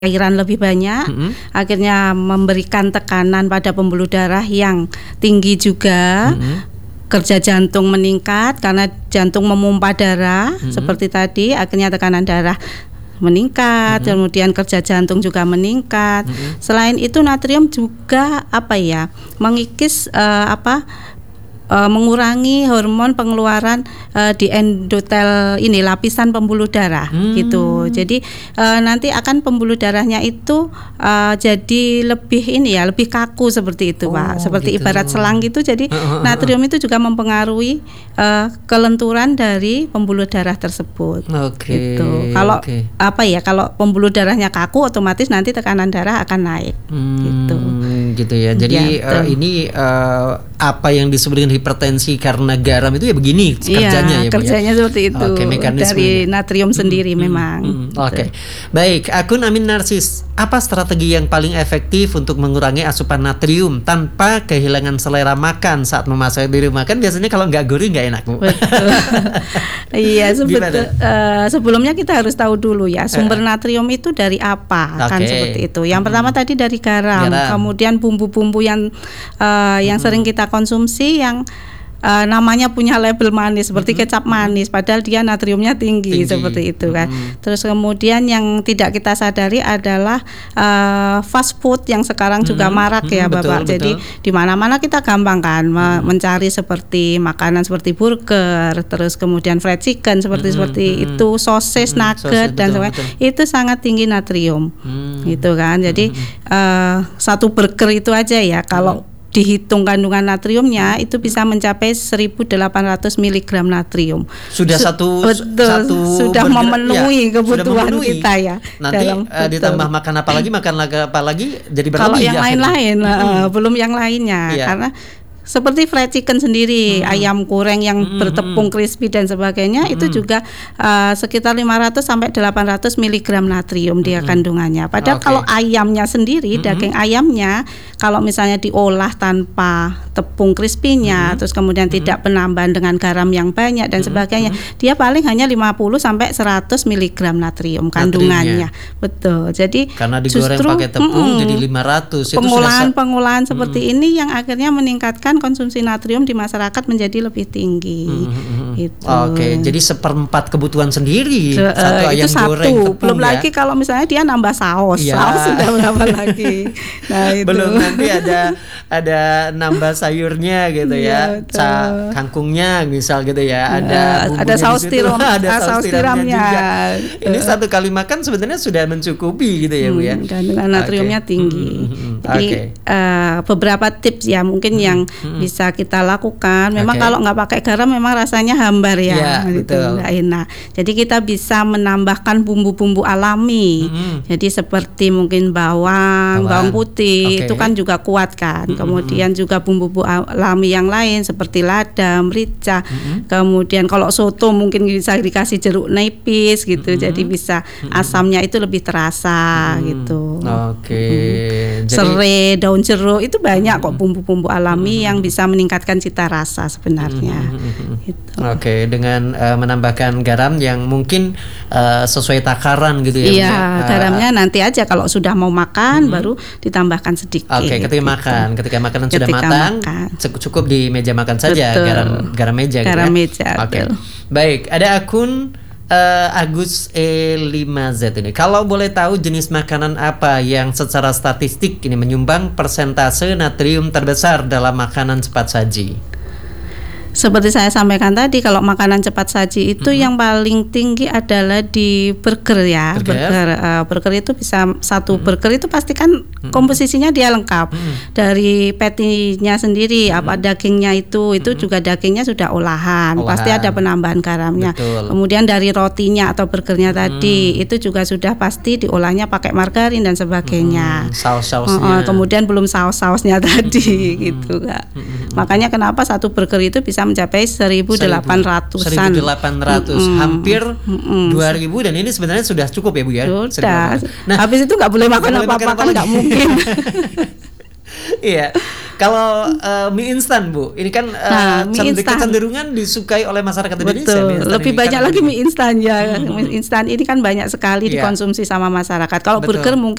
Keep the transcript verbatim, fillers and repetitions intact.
cairan lebih banyak, mm-hmm. akhirnya memberikan tekanan pada pembuluh darah yang tinggi juga, mm-hmm. kerja jantung meningkat karena jantung memompa darah, mm-hmm. seperti tadi, akhirnya tekanan darah meningkat, mm-hmm. kemudian kerja jantung juga meningkat. Mm-hmm. Selain itu natrium juga apa ya, mengikis uh, apa Uh, mengurangi hormon pengeluaran uh, di endotel ini lapisan pembuluh darah, hmm. gitu. Jadi uh, nanti akan pembuluh darahnya itu uh, jadi lebih ini ya, lebih kaku seperti itu, oh, Pak. Seperti gitu. Ibarat selang gitu. Jadi uh, uh, uh, natrium itu juga mempengaruhi uh, kelenturan dari pembuluh darah tersebut. Oke. Okay. Gitu. Kalau okay. apa ya? Kalau pembuluh darahnya kaku, otomatis nanti tekanan darah akan naik. Hmm, gitu. Gitu ya. Jadi ya, uh, ini uh, apa yang disebutkan hipertensi karena garam itu ya begini kerjanya, iya, ya, kerjanya ya? Seperti itu. Oke, dari natrium sendiri hmm, memang. Hmm, hmm. Oke, okay. Baik. Akun Amin Narsis, apa strategi yang paling efektif untuk mengurangi asupan natrium tanpa kehilangan selera makan saat memasak di rumah? Kan biasanya kalau nggak gurih nggak enak, Bu. Betul. Iya, sebetul, uh, sebelumnya kita harus tahu dulu ya sumber uh. natrium itu dari apa, okay. kan seperti itu. Yang hmm. pertama tadi dari garam, garam. Kemudian bumbu-bumbu yang uh, yang hmm. sering kita konsumsi yang Uh, namanya punya label manis seperti mm-hmm. kecap manis, padahal dia natriumnya tinggi, tinggi. Seperti itu kan. Mm-hmm. Terus kemudian yang tidak kita sadari adalah uh, fast food yang sekarang mm-hmm. juga marak mm-hmm. ya Bapak. Betul, Jadi di mana-mana kita gampang kan mm-hmm. mencari seperti makanan seperti burger, terus kemudian fried chicken seperti mm-hmm. seperti mm-hmm. itu, sosis, mm-hmm. nugget sosis, dan sebagainya. Itu sangat tinggi natrium, mm-hmm. gitu kan. Jadi mm-hmm. uh, satu burger itu aja ya kalau mm-hmm. dihitung kandungan natriumnya itu bisa mencapai seribu delapan ratus miligram natrium. Sudah satu betul, satu sudah burger, memenuhi ya, kebutuhan memenuhi. kita ya. Nanti dalam, uh, ditambah makan apa lagi, makan apa lagi jadi berlebih. Kalau yang ya, lain-lain uh, belum yang lainnya ya. Karena seperti fried chicken sendiri, hmm. ayam goreng yang hmm. bertepung crispy dan sebagainya, hmm. itu juga uh, sekitar lima ratus sampai delapan ratus miligram natrium hmm. dia kandungannya. Padahal okay. kalau ayamnya sendiri, hmm. daging ayamnya kalau misalnya diolah tanpa tepung crispy-nya, hmm. terus kemudian hmm. tidak penambahan dengan garam yang banyak dan hmm. sebagainya, hmm. dia paling hanya lima puluh sampai seratus miligram natrium kandungannya. Natriumnya. Betul. Jadi karena digoreng justru pakai tepung mm, jadi lima ratus. Pengolahan-pengolahan seperti hmm. ini yang akhirnya meningkatkan konsumsi natrium di masyarakat menjadi lebih tinggi. Mm-hmm. Gitu. Oke, okay, jadi seperempat kebutuhan sendiri. Se- satu ayam itu satu. goreng tepung. Belum ya. lagi kalau misalnya dia nambah saus, ya. Saus sudah berapa lagi? Nah, itu. Belum nanti ada ada nambah sayurnya gitu ya, ya Sa- kangkungnya misal gitu ya. Ada uh, ada saus tiram, ada saus tiramnya. Juga. Ini uh. satu kali makan sebenarnya sudah mencukupi gitu ya, Bu ya. Kandungan natriumnya okay. tinggi. Mm-hmm. Jadi okay. uh, beberapa tips ya mungkin mm-hmm. yang mm-hmm. bisa kita lakukan. Memang okay. kalau nggak pakai garam memang rasanya hambar ya, ya gitu, nggak enak. Jadi kita bisa menambahkan bumbu-bumbu alami. Mm-hmm. Jadi seperti mungkin bawang, bawang, bawang putih okay. itu kan juga kuat kan. Mm-hmm. Kemudian juga bumbu-bumbu alami yang lain seperti lada, merica. Mm-hmm. Kemudian kalau soto mungkin bisa dikasih jeruk nipis gitu. Mm-hmm. Jadi bisa asamnya itu lebih terasa mm-hmm. gitu. Oke. Okay. Mm-hmm. Serai, daun jeruk itu banyak mm-hmm. kok bumbu-bumbu alami mm-hmm. yang bisa meningkatkan cita rasa sebenarnya. Mm-hmm. Gitu. Oke, okay, dengan uh, menambahkan garam yang mungkin uh, sesuai takaran gitu ya. Iya, uh, garamnya nanti aja kalau sudah mau makan mm-hmm. baru ditambahkan sedikit. Oke, okay, ketika gitu. makan, ketika makanan ketika sudah matang, makan. cukup di meja makan saja. Betul. garam garam meja. Garam gitu meja. Ya? Oke, okay. Baik. Ada akun Uh, Agus E lima Z ini. Kalau boleh tahu jenis makanan apa yang secara statistik ini menyumbang persentase natrium terbesar dalam makanan cepat saji? Seperti saya sampaikan tadi, kalau makanan cepat saji itu mm-hmm. yang paling tinggi adalah di burger ya. Burger, burger, uh, burger itu bisa satu mm-hmm. burger itu pasti kan mm-hmm. komposisinya dia lengkap mm-hmm. dari patty-nya sendiri, mm-hmm. apa dagingnya itu itu mm-hmm. juga dagingnya sudah olahan, olahan, pasti ada penambahan garamnya. Betul. Kemudian dari rotinya atau burgernya mm-hmm. tadi itu juga sudah pasti diolahnya pakai margarin dan sebagainya. Mm-hmm. Saus-sausnya. Uh, uh, kemudian belum saus-sausnya tadi mm-hmm. gitu Kak. Mm-hmm. Makanya kenapa satu burger itu bisa mencapai seribu delapan ratusan seribu delapan ratus mm-hmm. hampir mm-hmm. dua ribu dan ini sebenarnya sudah cukup ya Bu ya. Sudah. Nah, habis itu nggak boleh makan apa-apa kan nggak mungkin. Iya. Kalau uh, mie instan Bu, ini kan uh, nah, kecenderungan disukai oleh masyarakat Indonesia. Betul. Lebih banyak lagi mie instan ya. Hmm. Mie instan ini kan banyak sekali yeah. dikonsumsi sama masyarakat. Kalau burger mungkin